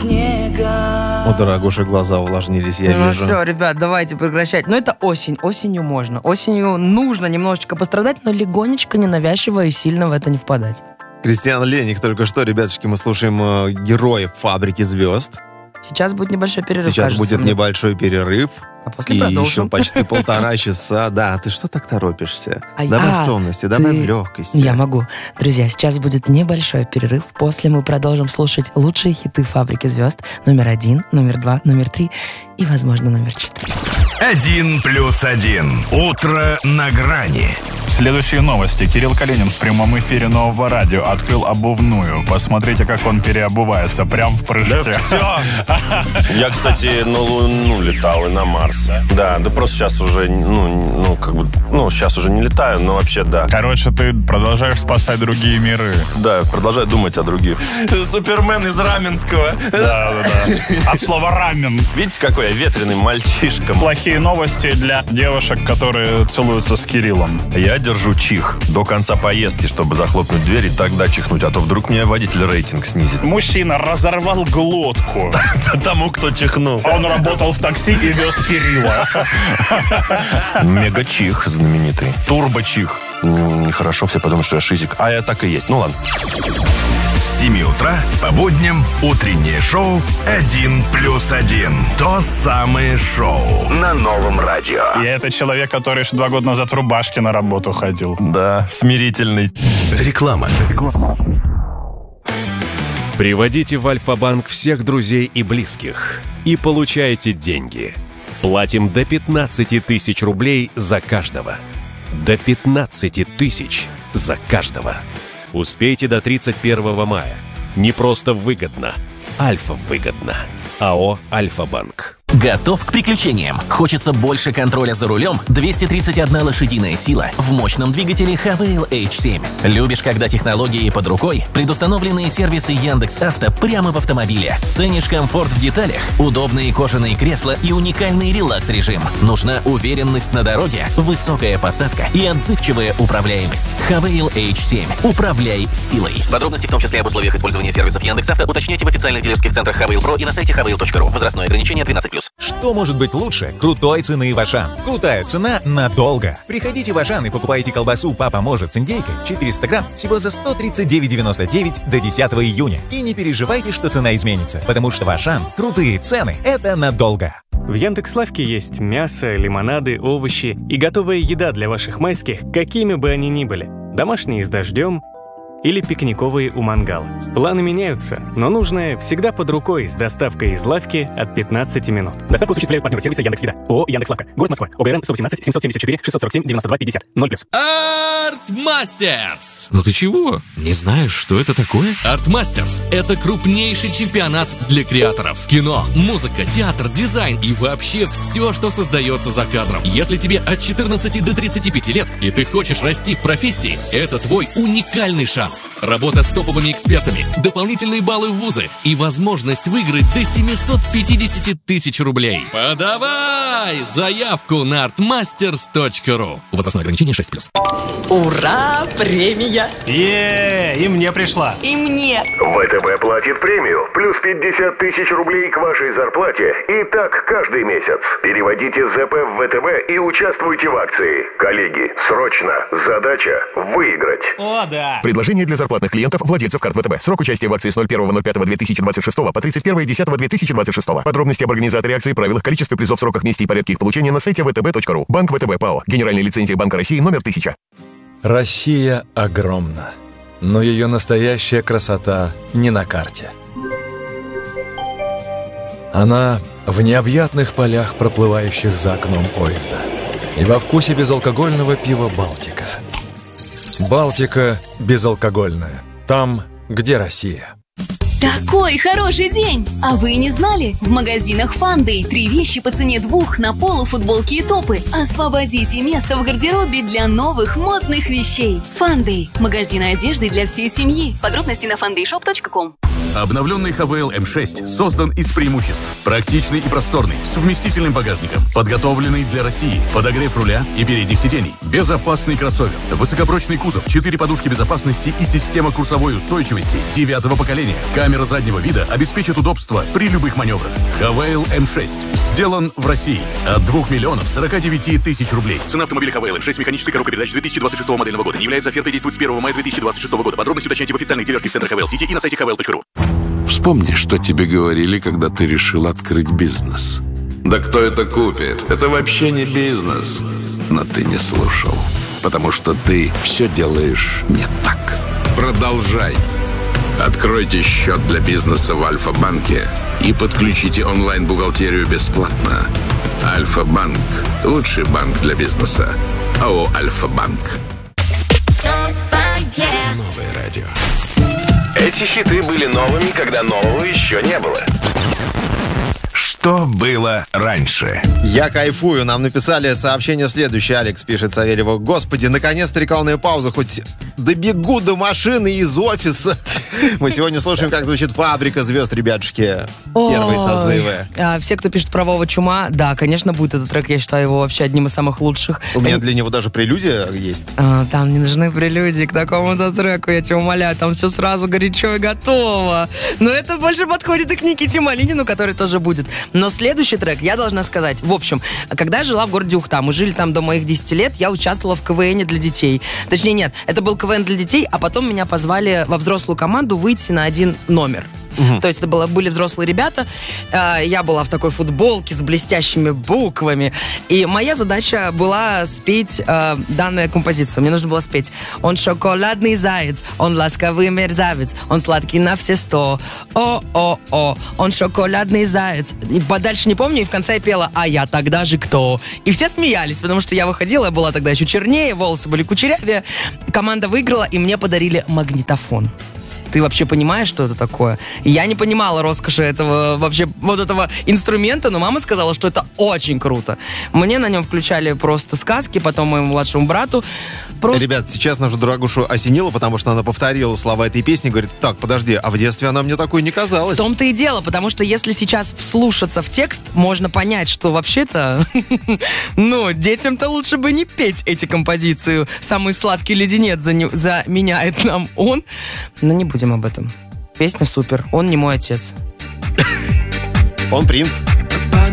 снега. О, дорогуша, глаза увлажнились, я вижу. Ну все, ребят, давайте прекращать. Но это осень, осенью можно. Осенью нужно немножечко пострадать, но легонечко, ненавязчиво и сильно в это не впадать. Кристиан Леник только что, ребятушки, мы слушаем героев «Фабрики звезд». Сейчас будет небольшой перерыв, Сейчас кажется будет мне. небольшой перерыв. А после И продолжим. еще почти 1,5 часа. Да, ты что так торопишься? Ай, Давай в томности, давай в легкости. Я могу. Друзья, сейчас будет небольшой перерыв. После мы продолжим слушать лучшие хиты «Фабрики звезд». Номер 1, номер 2, номер 3 и, возможно, номер 4. 1+1. Утро на грани. Следующие новости. Кирилл Калинин в прямом эфире Нового радио открыл обувную. Посмотрите, как он переобувается. Прям в прыжке. Да все. Я, кстати, на Луну летал и на Марс. Да просто сейчас уже, сейчас уже не летаю, но вообще да. Короче, ты продолжаешь спасать другие миры. Да, продолжаю думать о других. Супермен из Раменского. Да. От слова рамен. Видите, какой я ветреный мальчишка. Плохие новости для девушек, которые целуются с Кириллом. Я держу чих до конца поездки, чтобы захлопнуть дверь и тогда чихнуть, а то вдруг мне водитель рейтинг снизит. Мужчина разорвал глотку тому, кто чихнул. Он работал в такси и вез Кирилла. Мега-чих знаменитый. Турбо-чих. Нехорошо, все подумают, что я шизик. А я так и есть. Ну ладно. С 7 утра по будням утреннее шоу «1+1». То самое шоу на Новом радио. И это человек, который еще 2 года назад в рубашке на работу ходил. Да, смирительный. Реклама. Приводите в Альфа-банк всех друзей и близких и получайте деньги. Платим до 15 тысяч рублей за каждого. До 15 тысяч за каждого. Успейте до 31 мая. Не просто выгодно. Альфа-выгодно. АО «Альфа-банк». Готов к приключениям? Хочется больше контроля за рулем? 231 лошадиная сила в мощном двигателе Havail H7. Любишь, когда технологии под рукой? Предустановленные сервисы Яндекс.Авто прямо в автомобиле. Ценишь комфорт в деталях? Удобные кожаные кресла и уникальный релакс-режим. Нужна уверенность на дороге? Высокая посадка и отзывчивая управляемость. Havail H7. Управляй силой. Подробности, в том числе об условиях использования сервисов Яндекс.Авто, уточняйте в официальных дилерских центрах Havail Pro и на сайте havail.ru. Возрастное ограничение 12+. Что может быть лучше крутой цены в Ашан? Крутая цена надолго. Приходите в Ашан и покупайте колбасу «Папа может» с индейкой 400 грамм всего за 139,99 до 10 июня. И не переживайте, что цена изменится, потому что в Ашан крутые цены – это надолго. В Яндекс.Лавке есть мясо, лимонады, овощи и готовая еда для ваших майских, какими бы они ни были. Домашние с дождем или пикниковые у мангала. Планы меняются, но нужное всегда под рукой с доставкой из лавки от 15 минут. Доставку осуществляют партнеры сервиса Яндекс.Еда. ООО «Яндекс.Лавка». Город Москва. ОГРН 118 774 647 92 50. 0+. Артмастерс! Ну ты чего? Не знаешь, что это такое? Артмастерс – это крупнейший чемпионат для креаторов. Кино, музыка, театр, дизайн и вообще все, что создается за кадром. Если тебе от 14 до 35 лет и ты хочешь расти в профессии, это твой уникальный шанс. Работа с топовыми экспертами, дополнительные баллы в вузы и возможность выиграть до 750 тысяч рублей. Подавай заявку на artmasters.ru. Возрастное ограничение 6+. Ура! Премия! И мне пришла. И мне! ВТБ платит премию. Плюс 50 тысяч рублей к вашей зарплате. И так каждый месяц. Переводите ЗП в ВТБ и участвуйте в акции. Коллеги, срочно. Задача – выиграть. О, да! Предложение для зарплатных клиентов, владельцев карт ВТБ. Срок участия в акции с 01.05.2026 по 31.10.2026. Подробности об организаторе акции, правилах, количестве призов, сроках, месте и порядке их получения на сайте vtb.ru. Банк ВТБ ПАО. Генеральная лицензия Банка России номер 1000. Россия огромна, но ее настоящая красота не на карте. Она в необъятных полях, проплывающих за окном поезда, и во вкусе безалкогольного пива «Балтика». «Балтика» безалкогольная. Там, где Россия. Такой хороший день! А вы не знали? В магазинах Фандэй 3 вещи по цене 2 на полу, футболки и топы. Освободите место в гардеробе для новых модных вещей. Фандэй – магазин одежды для всей семьи. Подробности на fandayshop.com. Обновленный ХВЛ М6 создан из преимуществ. Практичный и просторный, с вместительным багажником, подготовленный для России, подогрев руля и передних сидений, безопасный кроссовер, высокопрочный кузов, 4 подушки безопасности и система курсовой устойчивости 9-го поколения. Камера заднего вида обеспечит удобство при любых маневрах. ХВЛ М6 сделан в России от 2 миллионов 49 тысяч рублей. Цена автомобиля ХВЛ М6 механической коробкой передач 2026 модельного года. Не является офертой, действует с 1 мая 2026 года. Подробности уточняйте в официальных дилерских центрах ХВЛ Сити и на сайте hvl.ru. Вспомни, что тебе говорили, когда ты решил открыть бизнес. Да кто это купит? Это вообще не бизнес. Но ты не слушал, потому что ты все делаешь не так. Продолжай. Откройте счет для бизнеса в Альфа-банке и подключите онлайн-бухгалтерию бесплатно. Альфа-банк – лучший банк для бизнеса. АО «Альфа-банк». Новое радио. Эти хиты были новыми, когда нового еще не было. Что было раньше? Я кайфую. Нам написали сообщение следующее. Алекс пишет Савельеву. Господи, наконец-то рекламная пауза. Хоть добегу до машины из офиса. Мы сегодня слушаем, как звучит «Фабрика звезд», ребятушки. Первые созывы. Все, кто пишет про Вова Чума, да, конечно, будет этот трек. Я считаю его вообще одним из самых лучших. У меня для него даже прелюдия есть. Там не нужны прелюдии к такому-то треку, я тебя умоляю. Там все сразу горячо и готово. Но это больше подходит и к Никите Малинину, который тоже будет. Но следующий трек, я должна сказать. В общем, когда я жила в городе Ухта, мы жили там до моих 10 лет, я участвовала в КВНе для детей. Точнее, нет, это был КВН для детей, а потом меня позвали во взрослую команду выйти на один номер. То есть это были взрослые ребята. Я была в такой футболке с блестящими буквами. И моя задача была спеть данную композицию. Мне нужно было спеть: он шоколадный заяц, он ласковый мерзавец, он сладкий на все 100. О-о-о, он шоколадный заяц. И дальше не помню, и в конце я пела: а я тогда же кто? И все смеялись, потому что я выходила, я была тогда еще чернее, волосы были кучерявее. Команда выиграла, и мне подарили магнитофон. Ты вообще понимаешь, что это такое? Я не понимала роскоши этого вообще вот этого инструмента, но мама сказала, что это очень круто. Мне на нем включали просто сказки, потом моему младшему брату. Ребят, сейчас нашу дорогушу осенило, потому что она повторила слова этой песни, говорит: так, подожди, а в детстве она мне такой не казалась. В том-то и дело, потому что если сейчас вслушаться в текст, можно понять, что вообще-то, ну, детям-то лучше бы не петь эти композиции. Самый сладкий леденец заменяет нам он. Но не будем об этом. Песня супер. Он не мой отец. Он принц.